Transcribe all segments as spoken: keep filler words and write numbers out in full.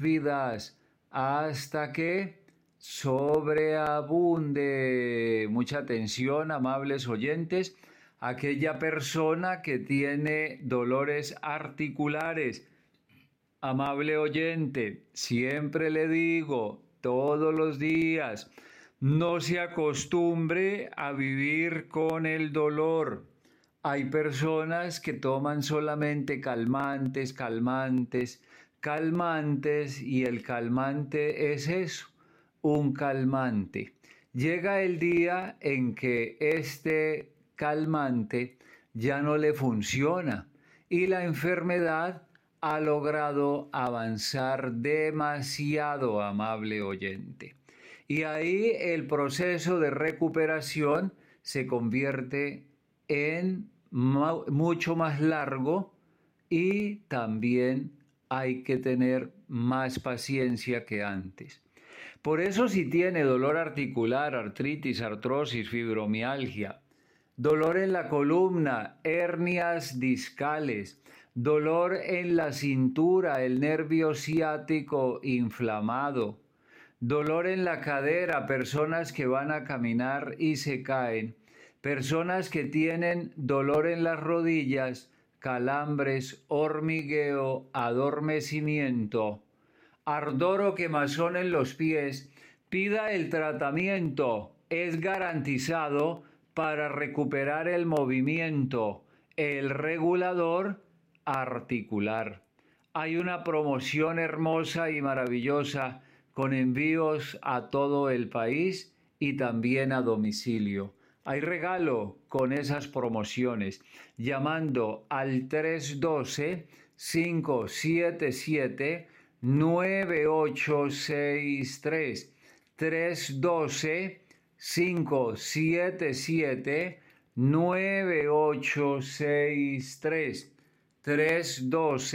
vidas hasta que sobreabunde. Mucha atención, amables oyentes. Aquella persona que tiene dolores articulares, amable oyente, siempre le digo, todos los días, no se acostumbre a vivir con el dolor. Hay personas que toman solamente calmantes, calmantes, calmantes, y el calmante es eso, un calmante. Llega el día en que este calmante ya no le funciona y la enfermedad ha logrado avanzar demasiado, amable oyente. Y ahí el proceso de recuperación se convierte en mucho más largo y también hay que tener más paciencia que antes. Por eso, si tiene dolor articular, artritis, artrosis, fibromialgia, dolor en la columna, hernias discales, dolor en la cintura, el nervio ciático inflamado, dolor en la cadera, personas que van a caminar y se caen, personas que tienen dolor en las rodillas, calambres, hormigueo, adormecimiento, ardor o quemazón en los pies, pida el tratamiento, es garantizado para recuperar el movimiento, el regulador articular. Hay una promoción hermosa y maravillosa con envíos a todo el país y también a domicilio. Hay regalo con esas promociones llamando al tres uno dos, cinco siete siete, nueve ocho seis tres. tres uno dos, cinco siete siete, nueve ocho seis tres. tres uno dos,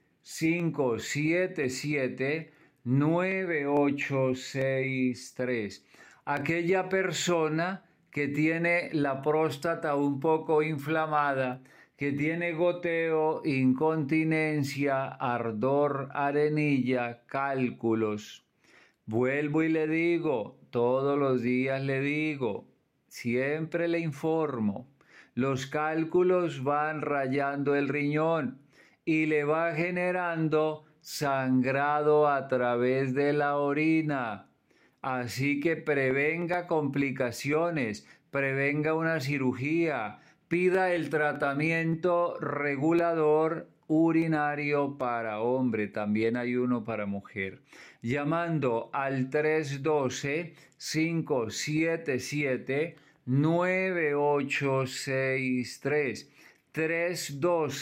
cinco siete siete, nueve ocho seis tres. Aquella persona que tiene la próstata un poco inflamada, que tiene goteo, incontinencia, ardor, arenilla, cálculos. Vuelvo y le digo, todos los días le digo, siempre le informo, los cálculos van rayando el riñón y le va generando sangrado a través de la orina. Así que prevenga complicaciones, prevenga una cirugía, pida el tratamiento regulador urinario para hombre, también hay uno para mujer, llamando al tres uno dos, cinco siete siete, nueve ocho seis tres. tres uno dos,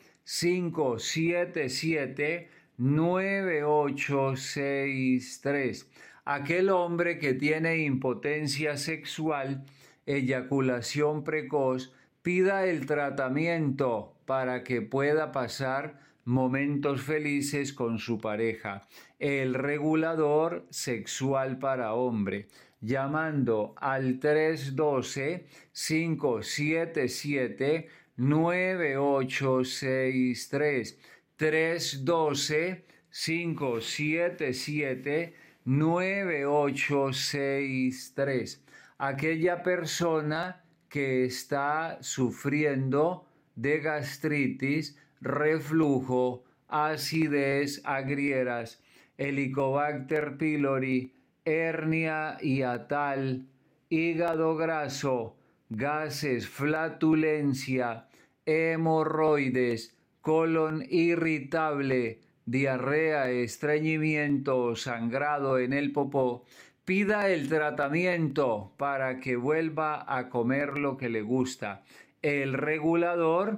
cinco siete siete, nueve ocho seis tres. Aquel hombre que tiene impotencia sexual, eyaculación precoz, pida el tratamiento para que pueda pasar momentos felices con su pareja. El regulador sexual para hombre, llamando al tres uno dos, cinco siete siete, nueve ocho seis tres. tres uno dos, cinco siete siete, nueve ocho seis tres. Aquella persona que está sufriendo de gastritis, reflujo, acidez, agrieras, Helicobacter pylori, hernia hiatal, hígado graso, gases, flatulencia, hemorroides, colon irritable, diarrea, estreñimiento, sangrado en el popó, pida el tratamiento para que vuelva a comer lo que le gusta. El regulador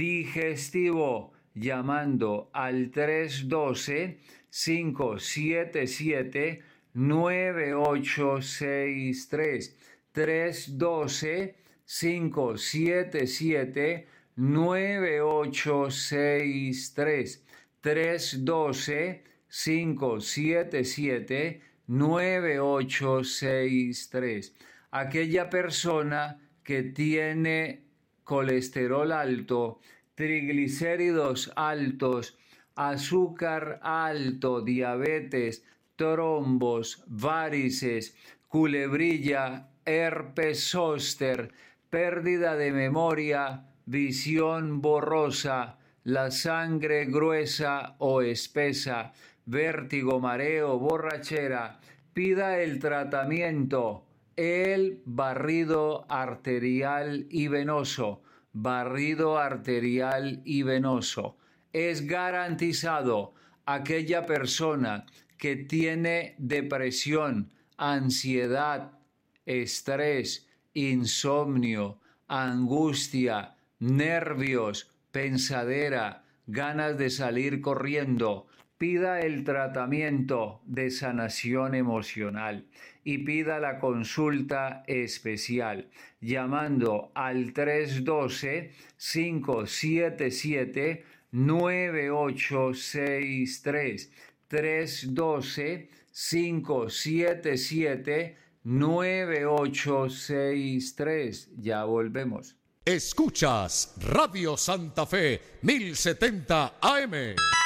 digestivo, llamando al tres uno dos, cinco siete siete, nueve ocho seis tres. tres uno dos, cinco siete siete, nueve ocho seis tres. tres uno dos, cinco siete siete, nueve ocho seis tres. Aquella persona que tiene colesterol alto, triglicéridos altos, azúcar alto, diabetes, trombos, varices, culebrilla, herpes zóster, pérdida de memoria, visión borrosa, la sangre gruesa o espesa, vértigo, mareo, borrachera, pida el tratamiento, el barrido arterial y venoso, barrido arterial y venoso. Es garantizado aquella persona que tiene depresión, ansiedad, estrés, insomnio, angustia, nervios, pensadera, ganas de salir corriendo, pida el tratamiento de sanación emocional y pida la consulta especial llamando al tres uno dos, cinco siete siete, nueve ocho seis tres, tres uno dos, cinco siete siete, nueve ocho seis tres. Ya volvemos. Escuchas Radio Santa Fe mil setenta A M.